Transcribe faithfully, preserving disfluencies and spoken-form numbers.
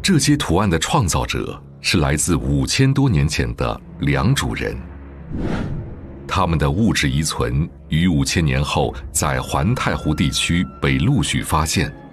这些图案的创造者是来自五千多年前的良渚人，他们的物质遗存于五千年后在环太湖地区被陆续发现。